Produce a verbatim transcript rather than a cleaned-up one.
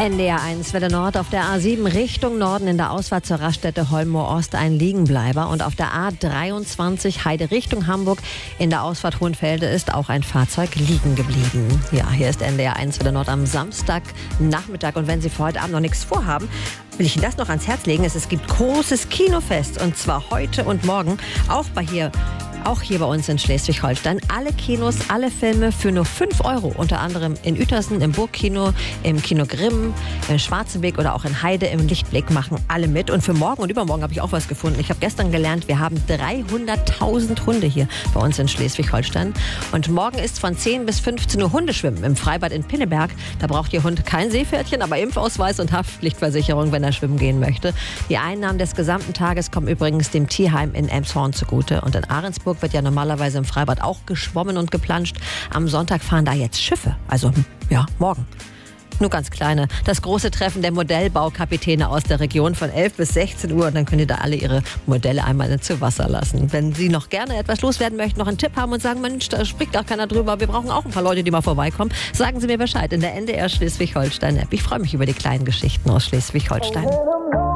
N D R eins Welle Nord auf der A sieben Richtung Norden in der Ausfahrt zur Raststätte Holmoor-Ost ein Liegenbleiber. Und auf der A dreiundzwanzig Heide Richtung Hamburg in der Ausfahrt Hohenfelde ist auch ein Fahrzeug liegen geblieben. Ja, hier ist N D R eins Welle Nord am Samstagnachmittag. Und wenn Sie für heute Abend noch nichts vorhaben, will ich Ihnen das noch ans Herz legen. Es, es gibt großes Kinofest und zwar heute und morgen auch bei hier. Auch hier bei uns in Schleswig-Holstein. Alle Kinos, alle Filme für nur fünf Euro. Unter anderem in Uetersen, im Burgkino, im Kino Grimm, im Schwarzenbeck oder auch in Heide im Lichtblick machen alle mit. Und für morgen und übermorgen habe ich auch was gefunden. Ich habe gestern gelernt, wir haben dreihunderttausend Hunde hier bei uns in Schleswig-Holstein. Und morgen ist von zehn bis fünfzehn Uhr Hundeschwimmen im Freibad in Pinneberg. Da braucht Ihr Hund kein Seepferdchen, aber Impfausweis und Haftpflichtversicherung, wenn er schwimmen gehen möchte. Die Einnahmen des gesamten Tages kommen übrigens dem Tierheim in Elmshorn zugute. Und in Ahrensburg wird ja normalerweise im Freibad auch geschwommen und geplanscht. Am Sonntag fahren da jetzt Schiffe. Also, ja, morgen. Nur ganz kleine. Das große Treffen der Modellbaukapitäne aus der Region von elf bis sechzehn Uhr. Und dann können die da alle ihre Modelle einmal zu Wasser lassen. Wenn Sie noch gerne etwas loswerden möchten, noch einen Tipp haben und sagen, Mensch, da spricht gar keiner drüber, wir brauchen auch ein paar Leute, die mal vorbeikommen, sagen Sie mir Bescheid in der N D R Schleswig-Holstein-App. Ich freue mich über die kleinen Geschichten aus Schleswig-Holstein.